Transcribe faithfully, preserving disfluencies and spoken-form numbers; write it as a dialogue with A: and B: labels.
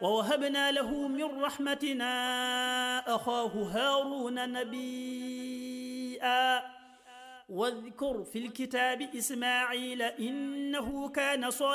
A: ووهبنا له من رحمتنا أخاه هارون نبيا واذكر في الكتاب إسماعيل إنه كان صادقا